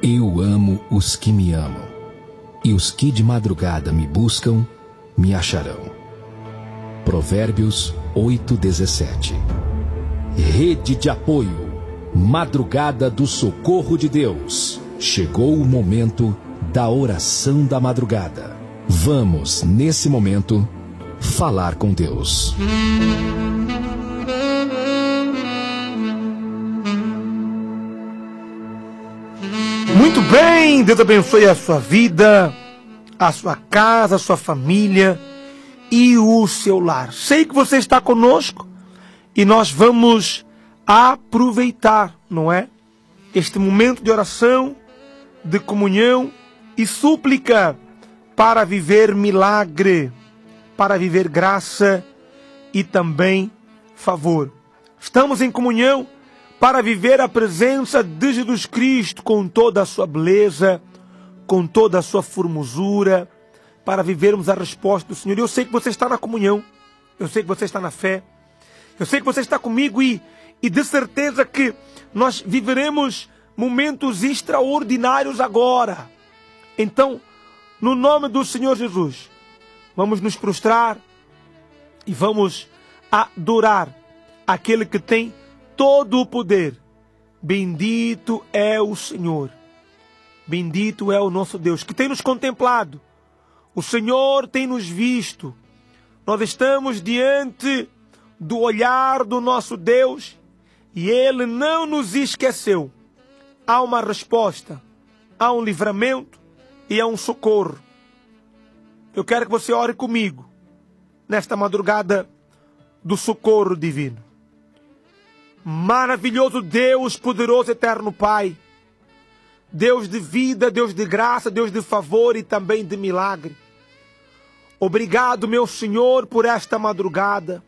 Eu amo os que me amam, e os que de madrugada me buscam, me acharão. Provérbios 8:17. Rede de apoio, madrugada do socorro de Deus. Chegou o momento da oração da madrugada. Vamos, nesse momento, falar com Deus. Muito bem, Deus abençoe a sua vida, a sua casa, a sua família e o seu lar. Sei que você está conosco e nós vamos aproveitar, não é? Este momento de oração, de comunhão e súplica para viver milagre, para viver graça e também favor. Estamos em comunhão para viver a presença de Jesus Cristo com toda a sua beleza, com toda a sua formosura, para vivermos a resposta do Senhor. Eu sei que você está na comunhão, eu sei que você está na fé, eu sei que você está comigo e de certeza que nós viveremos momentos extraordinários agora. Então, no nome do Senhor Jesus, vamos nos prostrar e vamos adorar aquele que tem todo o poder. Bendito é o Senhor. Bendito é o nosso Deus, que tem nos contemplado. O Senhor tem nos visto. Nós estamos diante do olhar do nosso Deus e Ele não nos esqueceu. Há uma resposta, há um livramento e há um socorro. Eu quero que você ore comigo nesta madrugada do socorro divino. Maravilhoso Deus, poderoso eterno Pai, Deus de vida, Deus de graça, Deus de favor e também de milagre. Obrigado, meu Senhor, por esta madrugada.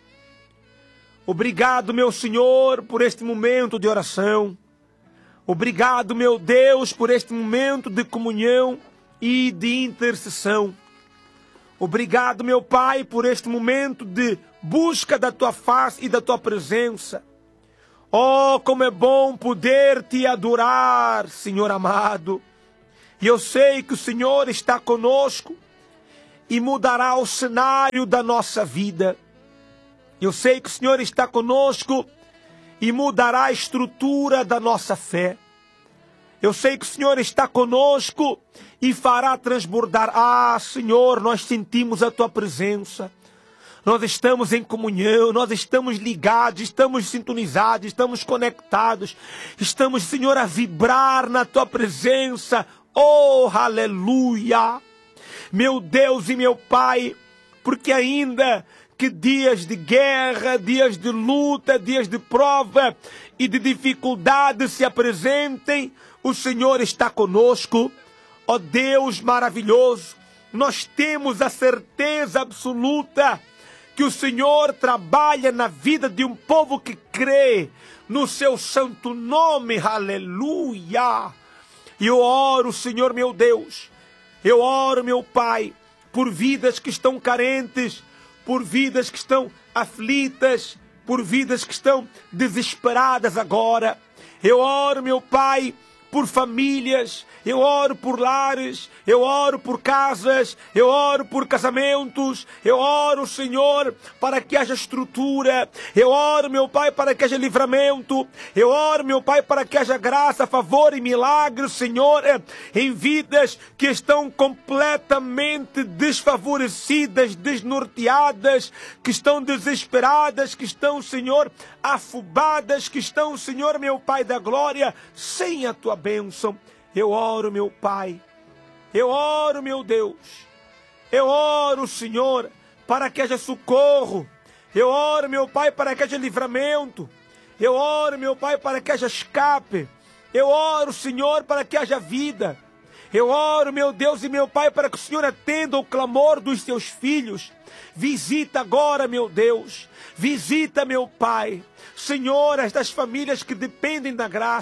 Obrigado, meu Senhor, por este momento de oração. Obrigado, meu Deus, por este momento de comunhão e de intercessão. Obrigado, meu Pai, por este momento de busca da Tua face e da Tua presença. Oh, como é bom poder Te adorar, Senhor amado. E eu sei que o Senhor está conosco e mudará o cenário da nossa vida. Eu sei que o Senhor está conosco e mudará a estrutura da nossa fé. Eu sei que o Senhor está conosco e fará transbordar. Ah, Senhor, nós sentimos a Tua presença. Nós estamos em comunhão, nós estamos ligados, estamos sintonizados, estamos conectados. Estamos, Senhor, a vibrar na Tua presença. Oh, aleluia! Meu Deus e meu Pai, porque ainda que dias de guerra, dias de luta, dias de prova e de dificuldade se apresentem, o Senhor está conosco. Ó Deus maravilhoso, nós temos a certeza absoluta que o Senhor trabalha na vida de um povo que crê no Seu santo nome, aleluia. E eu oro, Senhor meu Deus, eu oro, meu Pai, por vidas que estão carentes, por vidas que estão aflitas, por vidas que estão desesperadas agora. Eu oro, meu Pai, por famílias, eu oro por lares, eu oro por casas, eu oro por casamentos, eu oro, Senhor, para que haja estrutura, eu oro, meu Pai, para que haja livramento, eu oro, meu Pai, para que haja graça, favor e milagre, Senhor, em vidas que estão completamente desfavorecidas, desnorteadas, que estão desesperadas, que estão, Senhor, afobadas, que estão, Senhor, meu Pai da glória, sem a Tua bênção. Eu oro, meu Pai, eu oro, meu Deus, eu oro, Senhor, para que haja socorro, eu oro, meu Pai, para que haja livramento, eu oro, meu Pai, para que haja escape, eu oro, Senhor, para que haja vida, eu oro, meu Deus e meu Pai, para que o Senhor atenda o clamor dos Teus filhos. Visita agora, meu Deus, visita, meu Pai, Senhor, estas famílias que dependem da graça,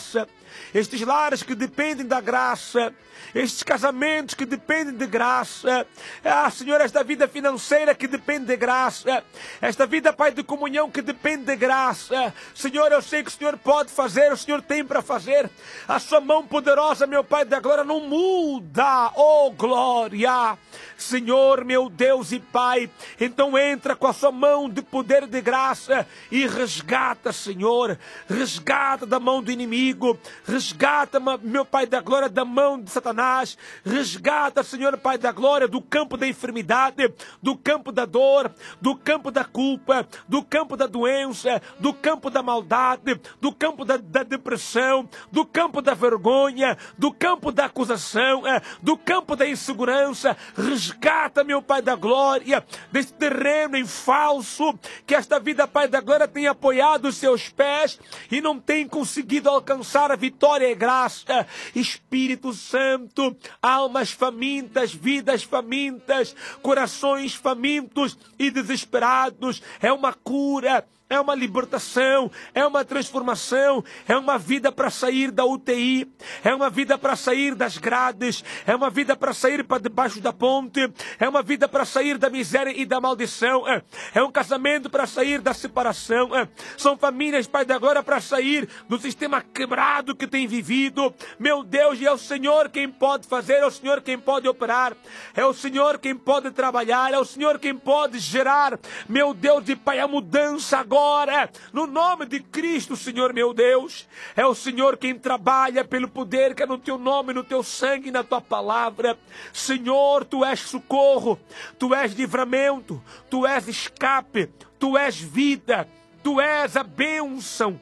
estes lares que dependem da graça, estes casamentos que dependem de graça, Senhor, esta vida financeira que depende de graça, esta vida, Pai, de comunhão que depende de graça. Senhor, eu sei que o Senhor pode fazer, o Senhor tem para fazer. A sua mão poderosa, meu Pai da glória, não muda, oh glória. Senhor, meu Deus e Pai, então entra com a sua mão de poder e de graça e resgata, Senhor, resgata da mão do inimigo, resgata, meu Pai da glória, da mão de Satanás, resgata, Senhor, Pai da glória, do campo da enfermidade, do campo da dor, do campo da culpa, do campo da doença, do campo da maldade, do campo da depressão, do campo da vergonha, do campo da acusação, do campo da insegurança. Resgata, meu Pai da glória, desse terreno em falso, que esta vida, Pai da glória, tem apoiado os seus pés e não tem conseguido alcançar a vitória e graça. Espírito Santo, almas famintas, vidas famintas, corações famintos e desesperados, é uma cura, é uma libertação, é uma transformação, é uma vida para sair da UTI, é uma vida para sair das grades, é uma vida para sair para debaixo da ponte, é uma vida para sair da miséria e da maldição, é um casamento para sair da separação, são famílias, Pai da glória, para sair do sistema quebrado que tem vivido. Meu Deus, e é o Senhor quem pode fazer, é o Senhor quem pode operar, é o Senhor quem pode trabalhar, é o Senhor quem pode gerar, meu Deus e Pai, a mudança agora. No nome de Cristo, Senhor meu Deus, é o Senhor quem trabalha pelo poder que é no teu nome, no teu sangue, na tua palavra. Senhor, tu és socorro, tu és livramento, tu és escape, tu és vida. Tu és a bênção,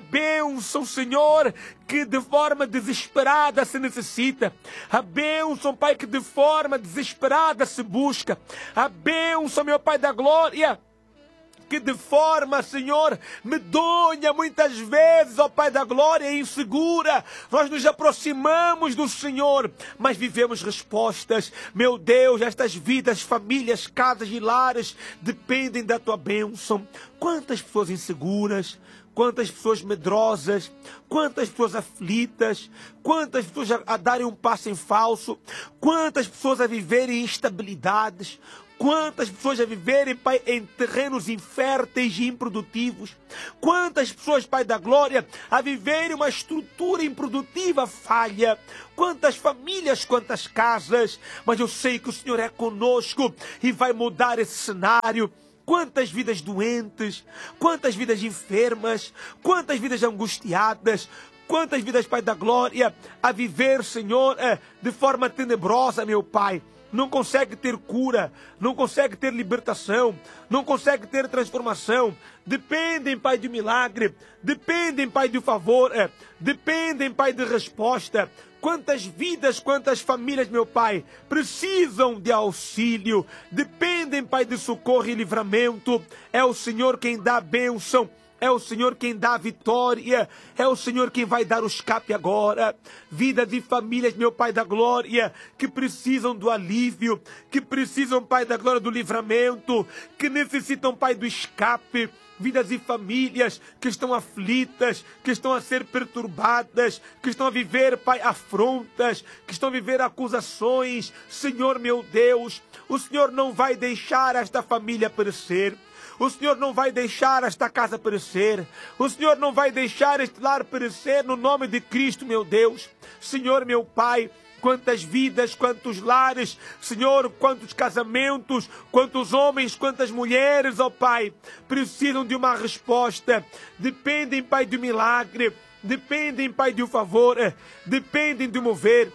Senhor, que de forma desesperada se necessita. A bênção, Pai, que de forma desesperada se busca. A bênção, meu Pai da glória, que de forma, Senhor, medonha, muitas vezes, ó Pai da glória, é insegura, nós nos aproximamos do Senhor, mas vivemos respostas. Meu Deus, estas vidas, famílias, casas e lares dependem da Tua bênção. Quantas pessoas inseguras, quantas pessoas medrosas, quantas pessoas aflitas, quantas pessoas a darem um passo em falso, quantas pessoas a viverem instabilidades, quantas pessoas a viverem, Pai, em terrenos inférteis e improdutivos. Quantas pessoas, Pai da glória, a viverem uma estrutura improdutiva, falha. Quantas famílias, quantas casas. Mas eu sei que o Senhor é conosco e vai mudar esse cenário. Quantas vidas doentes, quantas vidas enfermas, quantas vidas angustiadas, quantas vidas, Pai da glória, a viver, Senhor, de forma tenebrosa, meu Pai. Não consegue ter cura, não consegue ter libertação, não consegue ter transformação. Dependem, Pai, de milagre, dependem, Pai, de favor, dependem, Pai, de resposta. Quantas vidas, quantas famílias, meu Pai, precisam de auxílio, dependem, Pai, de socorro e livramento. É o Senhor quem dá a bênção. É o Senhor quem dá a vitória. É o Senhor quem vai dar o escape agora. Vida de famílias, meu Pai da glória, que precisam do alívio, que precisam, Pai da glória, do livramento, que necessitam, Pai, do escape. Vidas e famílias que estão aflitas, que estão a ser perturbadas, que estão a viver, Pai, afrontas, que estão a viver acusações. Senhor, meu Deus, o Senhor não vai deixar esta família perecer. O Senhor não vai deixar esta casa perecer. O Senhor não vai deixar este lar perecer, no nome de Cristo, meu Deus. Senhor, meu Pai, quantas vidas, quantos lares, Senhor, quantos casamentos, quantos homens, quantas mulheres, ó Pai, precisam de uma resposta. Dependem, Pai, do milagre. Dependem, Pai, do favor. Dependem do mover.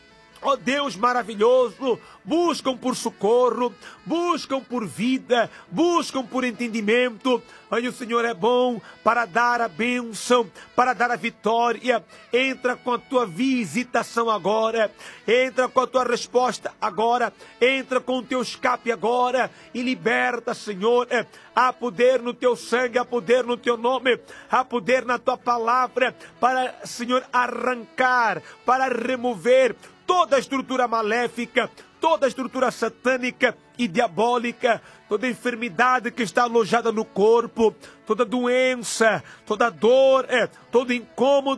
Ó Deus maravilhoso, buscam por socorro, buscam por vida, buscam por entendimento. Ai, o Senhor é bom para dar a bênção, para dar a vitória. Entra com a tua visitação agora, entra com a tua resposta agora, entra com o teu escape agora e liberta, Senhor. Há poder no teu sangue, há poder no teu nome, há poder na tua palavra para, Senhor, arrancar, para remover toda a estrutura maléfica, toda a estrutura satânica e diabólica, toda a enfermidade que está alojada no corpo, toda doença, toda dor, todo incômodo,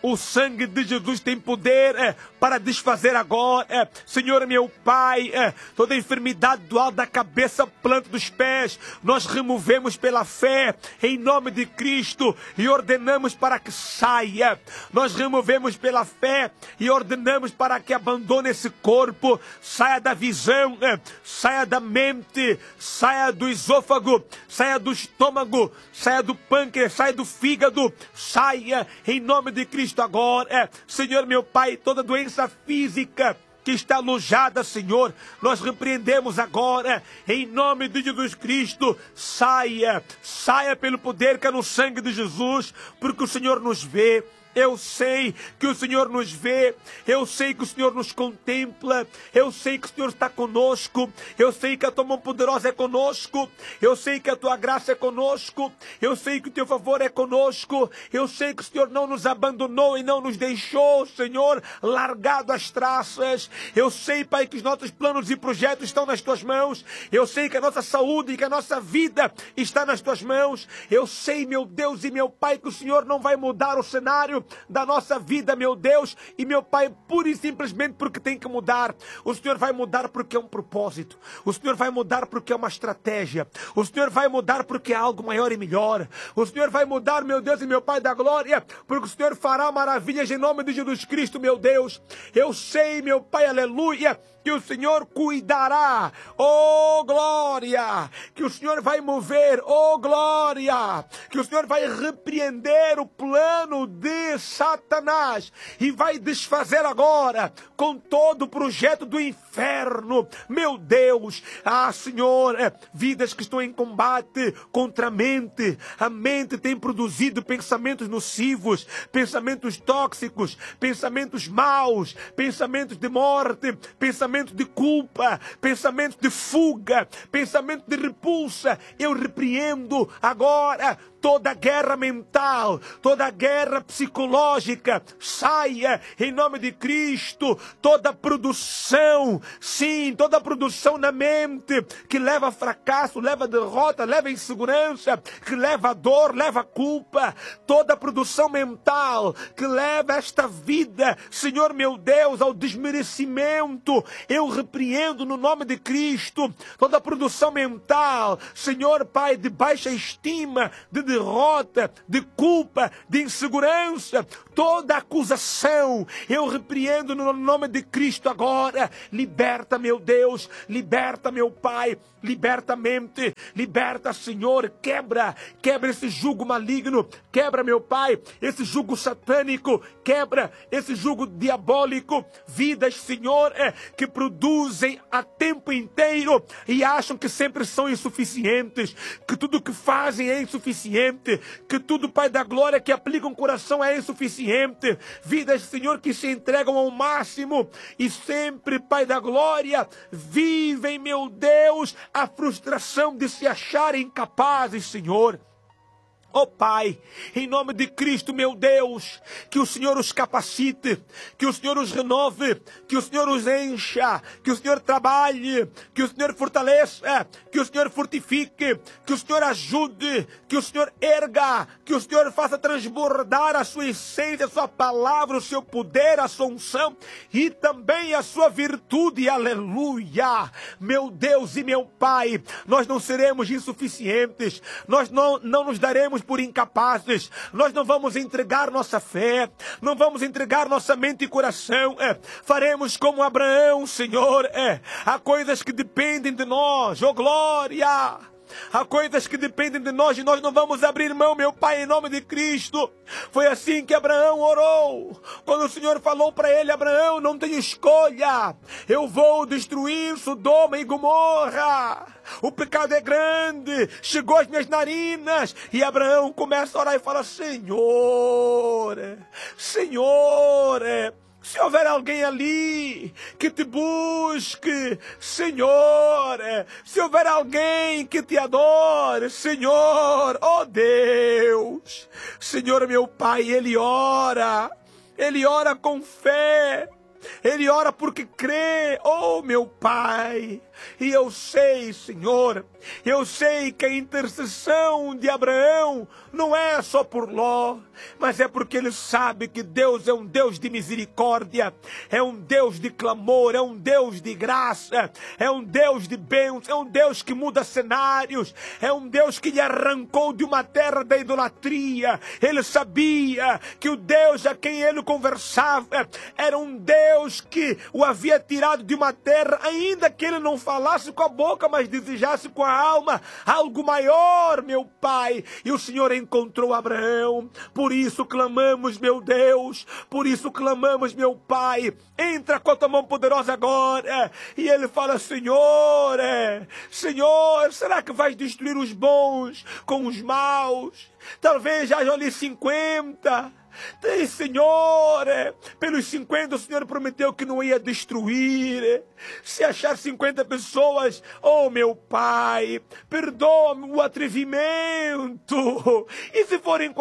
O sangue de Jesus tem poder para desfazer agora. Senhor, meu Pai, toda enfermidade do alto da cabeça, planta dos pés, nós removemos pela fé, em nome de Cristo, e ordenamos para que saia. Nós removemos pela fé e ordenamos para que abandone esse corpo, saia da visão, saia da mente, saia do esôfago, saia do estômago, saia do pâncreas, saia do fígado, saia em nome de Cristo agora. Senhor, meu Pai, toda doença física que está alojada, Senhor, nós repreendemos agora, em nome de Jesus Cristo, saia pelo poder que é no sangue de Jesus, porque o Senhor nos vê. Eu sei que o Senhor nos vê, eu sei que o Senhor nos contempla, eu sei que o Senhor está conosco, eu sei que a tua mão poderosa é conosco, eu sei que a tua graça é conosco, eu sei que o teu favor é conosco, eu sei que o Senhor não nos abandonou e não nos deixou, Senhor, largado às traças. Eu sei, Pai, que os nossos planos e projetos estão nas tuas mãos, eu sei que a nossa saúde e que a nossa vida está nas tuas mãos, eu sei, meu Deus e meu Pai, que o Senhor não vai mudar o cenário da nossa vida, meu Deus e meu Pai, pura e simplesmente porque tem que mudar. O Senhor vai mudar porque é um propósito, o Senhor vai mudar porque é uma estratégia, o Senhor vai mudar porque é algo maior e melhor, o Senhor vai mudar, meu Deus e meu Pai da glória, porque o Senhor fará maravilhas em nome de Jesus Cristo, meu Deus. Eu sei, meu Pai, aleluia, que o Senhor cuidará, oh glória, que o Senhor vai mover, oh glória, que o Senhor vai repreender o plano de Satanás e vai desfazer agora com todo o projeto do inferno, meu Deus. Senhor, vidas que estão em combate contra a mente tem produzido pensamentos nocivos, pensamentos tóxicos, pensamentos maus, pensamentos de morte, pensamentos de culpa, pensamento de fuga, pensamento de repulsa. Eu repreendo agora toda guerra mental, toda guerra psicológica, saia em nome de Cristo. Toda produção, sim, toda produção na mente que leva a fracasso, leva a derrota, leva a insegurança, que leva a dor, leva a culpa, toda produção mental que leva esta vida, Senhor meu Deus, ao desmerecimento, eu repreendo no nome de Cristo. Toda produção mental, Senhor Pai, de baixa estima, de derrota, de culpa, de insegurança, toda acusação, eu repreendo no nome de Cristo agora. Liberta, meu Deus, liberta, meu Pai, liberta a mente, liberta, Senhor, quebra esse jugo maligno, quebra, meu Pai, esse jugo satânico, quebra esse jugo diabólico. Vidas, Senhor, que produzem a tempo inteiro e acham que sempre são insuficientes, que tudo que fazem é insuficiente, que tudo, Pai da glória, que aplicam o coração é insuficiente. Vidas, Senhor, que se entregam ao máximo e sempre, Pai da glória, vivem, meu Deus, a frustração de se acharem incapazes, Senhor. Oh Pai, em nome de Cristo, meu Deus, que o Senhor os capacite, que o Senhor os renove, que o Senhor os encha, que o Senhor trabalhe, que o Senhor fortaleça, que o Senhor fortifique, que o Senhor ajude, que o Senhor erga, que o Senhor faça transbordar a sua essência, a sua palavra, o seu poder, a sua unção e também a sua virtude. Aleluia! Meu Deus e meu Pai, nós não seremos insuficientes, nós não nos daremos por incapazes, nós não vamos entregar nossa fé, não vamos entregar nossa mente e coração, faremos como Abraão, Senhor, há coisas que dependem de nós, oh glória! Há coisas que dependem de nós e nós não vamos abrir mão, meu Pai, em nome de Cristo. Foi assim que Abraão orou. Quando o Senhor falou para ele: Abraão, não tem escolha. Eu vou destruir Sodoma e Gomorra. O pecado é grande, chegou às minhas narinas. E Abraão começa a orar e fala: Senhor, se houver alguém ali que te busque, Senhor, se houver alguém que te adore, Senhor, oh Deus, Senhor meu Pai, ele ora com fé, ele ora porque crê, oh meu Pai. E eu sei, Senhor, eu sei que a intercessão de Abraão não é só por Ló, mas é porque ele sabe que Deus é um Deus de misericórdia, é um Deus de clamor, é um Deus de graça, é um Deus de bênçãos, é um Deus que muda cenários, é um Deus que lhe arrancou de uma terra da idolatria. Ele sabia que o Deus a quem ele conversava era um Deus que o havia tirado de uma terra, ainda que ele não falasse com a boca, mas desejasse com a alma algo maior, meu Pai. E o Senhor encontrou Abraão. Por isso clamamos, meu Deus, por isso clamamos, meu Pai. Entra com a tua mão poderosa agora. E ele fala: Senhor, Senhor, será que vais destruir os bons com os maus? Talvez já ali 50. Senhor, pelos 50 o Senhor prometeu que não ia destruir. Se achar 50 pessoas, oh meu Pai, perdoa-me o atrevimento. E se forem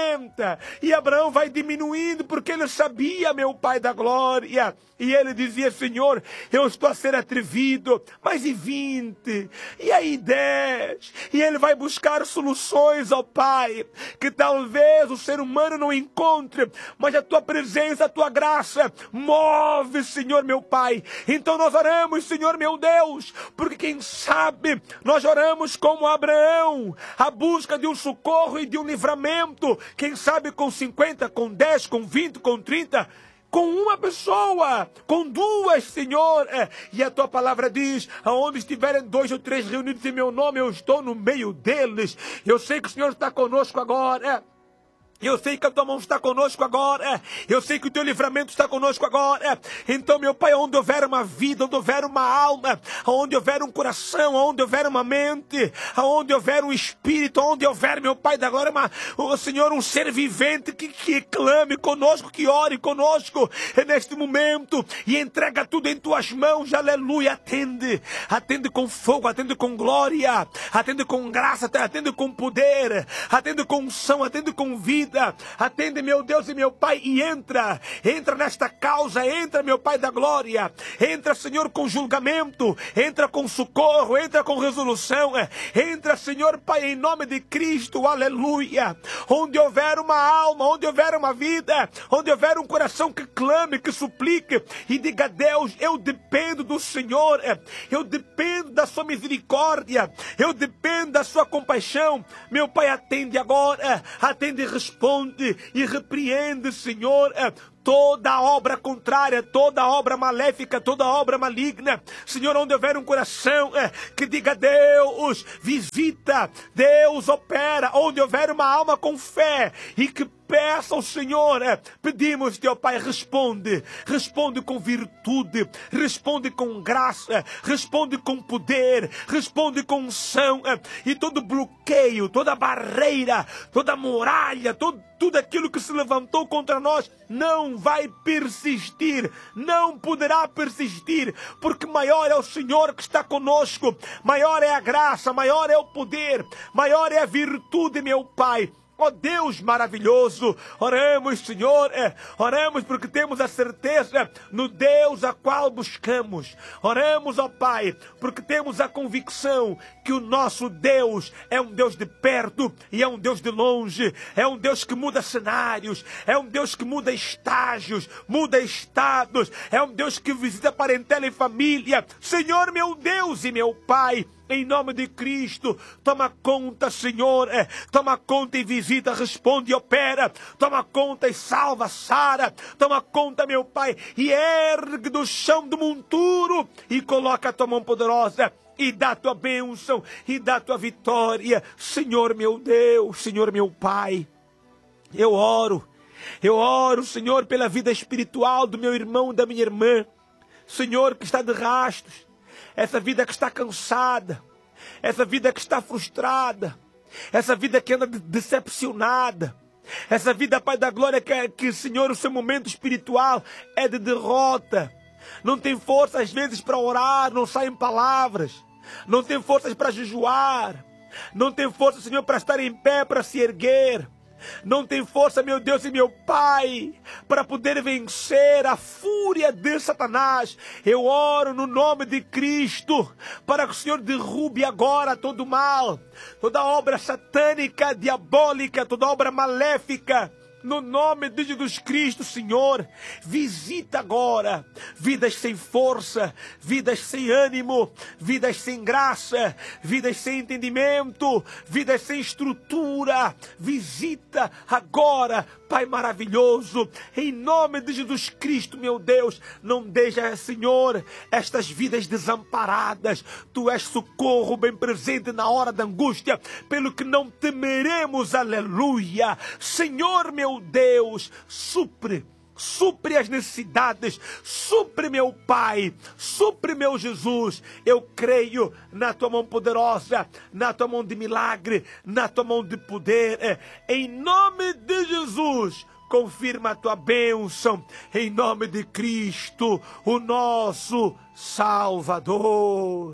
40? E Abraão vai diminuindo, porque ele sabia, meu Pai da glória. E ele dizia: Senhor, eu estou a ser atrevido, mas e 20? E aí 10? E ele vai buscar soluções, ó Pai, que talvez o ser humano não encontre, mas a tua presença, a tua graça move, Senhor meu Pai. Então nós oramos, Senhor meu Deus, porque quem sabe nós oramos como Abraão, a busca de um socorro e de um livramento, quem sabe com 50, com 10, com 20, com 30, com uma pessoa, com duas, Senhor. E a tua palavra diz: aonde estiverem 2 ou 3 reunidos em meu nome, eu estou no meio deles. Eu sei que o Senhor está conosco agora. Eu sei que a tua mão está conosco agora. Eu sei que o teu livramento está conosco agora. Então, meu Pai, onde houver uma vida, onde houver uma alma, onde houver um coração, onde houver uma mente, onde houver um espírito, onde houver, meu Pai da glória, Senhor, um ser vivente que clame conosco, que ore conosco neste momento e entrega tudo em tuas mãos. Aleluia. Atende. Atende com fogo, atende com glória, atende com graça, atende com poder, atende com unção, atende com vida. Atende, meu Deus e meu Pai, e entra nesta causa, entra, meu Pai da glória, entra, Senhor, com julgamento, entra com socorro, entra com resolução, entra, Senhor Pai, em nome de Cristo, aleluia. Onde houver uma alma, onde houver uma vida, onde houver um coração que clame, que suplique e diga: Deus, eu dependo do Senhor, eu dependo da sua misericórdia, eu dependo da sua compaixão, meu Pai, atende agora, atende e responde e repreende, Senhor, toda obra contrária, toda obra maléfica, toda obra maligna. Senhor, onde houver um coração que diga: Deus visita, Deus opera, onde houver uma alma com fé e que peça ao Senhor, pedimos, teu Pai, responde com virtude, responde com graça, responde com poder, responde com unção, e todo bloqueio, toda barreira, toda muralha, tudo aquilo que se levantou contra nós não vai persistir, não poderá persistir, porque maior é o Senhor que está conosco, maior é a graça, maior é o poder, maior é a virtude, meu Pai. Ó Deus maravilhoso, oramos, Senhor, oramos porque temos a certeza no Deus a qual buscamos. Oramos, ó Pai, porque temos a convicção que o nosso Deus é um Deus de perto e é um Deus de longe, é um Deus que muda cenários, é um Deus que muda estágios, muda estados, é um Deus que visita parentela e família. Senhor, meu Deus e meu Pai, em nome de Cristo, toma conta, Senhor, toma conta e visita, responde e opera, toma conta e salva, sara, toma conta, meu Pai, e ergue do chão do monturo e coloca a tua mão poderosa e dá a tua bênção e dá a tua vitória, Senhor meu Deus, Senhor meu Pai. Eu oro, Senhor, pela vida espiritual do meu irmão e da minha irmã, Senhor, que está de rastos, essa vida que está cansada, essa vida que está frustrada, essa vida que anda decepcionada, essa vida, Pai da glória, que Senhor, o seu momento espiritual é de derrota, não tem força às vezes para orar, não saem palavras, não tem forças para jejuar, não tem força, Senhor, para estar em pé, para se erguer. não tem força, meu Deus e meu Pai, para poder vencer a fúria de Satanás. Eu oro no nome de Cristo, para que o Senhor derrube agora todo o mal, toda obra satânica, diabólica, toda obra maléfica. No nome de Jesus Cristo, Senhor, visita agora vidas sem força, vidas sem ânimo, vidas sem graça, vidas sem entendimento, vidas sem estrutura. Visita agora, Pai maravilhoso, em nome de Jesus Cristo, meu Deus. Não deixa, Senhor, estas vidas desamparadas. Tu és socorro bem presente na hora da angústia, pelo que não temeremos, aleluia. Senhor, meu Deus, supre as necessidades, supre, meu Pai, supre, meu Jesus. Eu creio na tua mão poderosa, na tua mão de milagre, na tua mão de poder, em nome de Jesus. Confirma a tua bênção, em nome de Cristo, o nosso Salvador.